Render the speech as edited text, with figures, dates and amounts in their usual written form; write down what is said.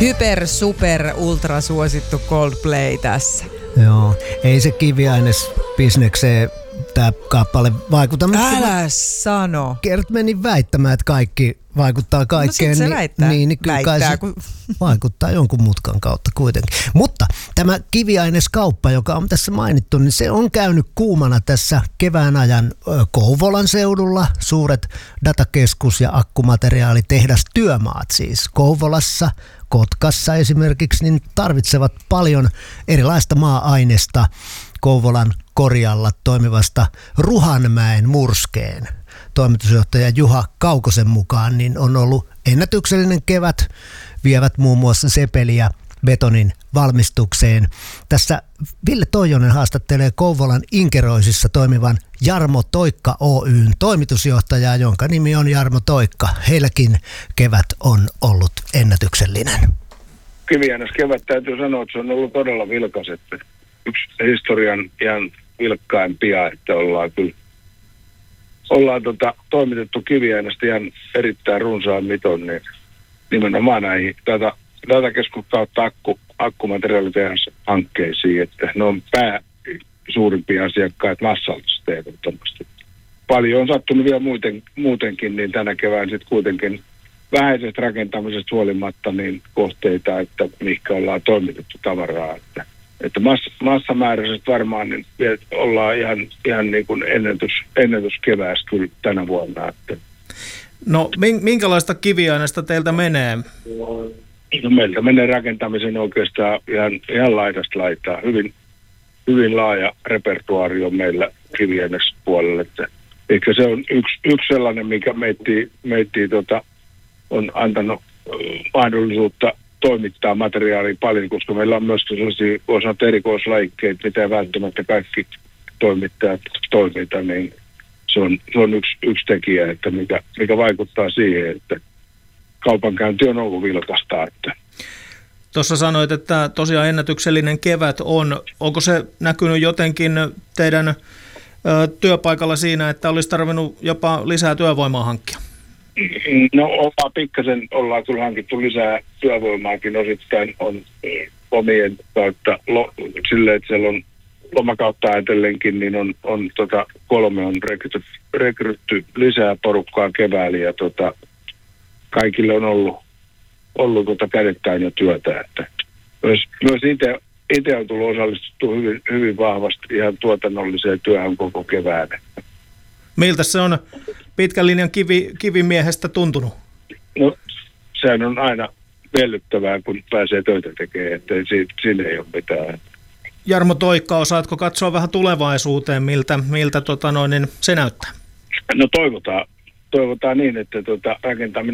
hyper, super, ultra suosittu Coldplay tässä. Joo, ei se kiviainesbisnekseen tämä kappale vaikuta. Älä sano. Gert meni väittämään, että kaikki vaikuttaa kaikkeen. No sit se väittää. Niin kyllä kai se vaikuttaa jonkun mutkan kautta kuitenkin. Mutta tämä kiviaineskauppa, joka on tässä mainittu, niin se on käynyt kuumana tässä kevään ajan Kouvolan seudulla. Suuret datakeskus- ja akkumateriaalitehdas-työmaat siis Kouvolassa, Kotkassa esimerkiksi, niin tarvitsevat paljon erilaista maa-ainesta Kouvolan Korjalla toimivasta Ruhanmäen murskeen. Toimitusjohtaja Juha Kaukosen mukaan niin on ollut ennätyksellinen kevät, vievät muun muassa sepeliä betonin valmistukseen. Tässä Ville Toijonen haastattelee Kouvolan Inkeroisissa toimivan Jarmo Toikka Oyn toimitusjohtajaa, jonka nimi on Jarmo Toikka. Heilläkin kevät on ollut ennätyksellinen. Kiviaineskevät täytyy sanoa, että se on ollut todella vilkas, että yksi historian ihan vilkkaimpia, että ollaan toimitettu kiviaineesta ihan erittäin runsaan miton, niin nimenomaan näihin datakeskuksen kautta akkumateriaalitehashankkeisiin, että ne on suurimpia asiakkaita massallisesta ehdottomasti. Paljon on sattunut vielä muutenkin, niin tänä kevään sitten kuitenkin vähäisestä rakentamisesta huolimatta niin kohteita, että mihinkä ollaan toimitettu tavaraa, että massamääräisesti varmaan niin ollaan ihan niin kuin ennätyskeväässä kyllä tänä vuonna. Että. No minkälaista kiviaineesta teiltä menee? No, meiltä menee rakentamisen oikeastaan ihan laidasta laitaa. Hyvin laaja repertuaari on meillä kiviainespuolella. Että ehkä se on yksi sellainen, mikä meittiin on antanut mahdollisuutta toimittaa materiaalia paljon, koska meillä on myös sellaisia erikoislajikkeita, mitä välttämättä kaikki toimittajat toimita, niin se on yksi tekijä, että mikä vaikuttaa siihen, että kaupankäynti on ollut vilkasta. Tuossa sanoit, että tosiaan ennätyksellinen kevät on. Onko se näkynyt jotenkin teidän työpaikalla siinä, että olisi tarvinnut jopa lisää työvoimaa hankkia? No pikkasen ollaan kyllä hankittu lisää työvoimaakin, osittain on omien kautta silleen, että siellä on lomakautta ajatellenkin, niin on 3 on rekrytty lisää porukkaa keväällä ja kaikille on ollut kädet täynnä työtä, että myös itse on tullut osallistuttu hyvin vahvasti ihan tuotannolliseen työhön koko kevään. Miltä se on pitkän linjan kivimiehestä tuntunut? No, sehän on aina miellyttävää, kun pääsee töitä tekemään, että siinä ei ole mitään. Jarmo Toikka, osaatko katsoa vähän tulevaisuuteen, miltä se näyttää? No toivotaan niin, että rakentaminen